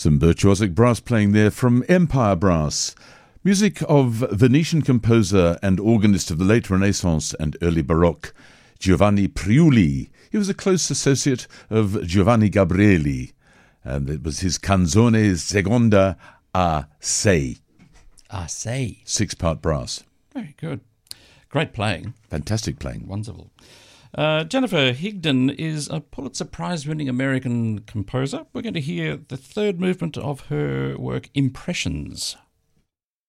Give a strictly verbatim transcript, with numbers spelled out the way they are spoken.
Some virtuosic brass playing there from Empire Brass. Music of Venetian composer and organist of the late Renaissance and early Baroque, Giovanni Priuli. He was a close associate of Giovanni Gabrieli, and it was his Canzone Seconda a Sei. A Sei. Six-part brass. Very good. Great playing. Fantastic playing. Wonderful. Uh, Jennifer Higdon is a Pulitzer Prize-winning American composer. We're going to hear the third movement of her work, Impressions.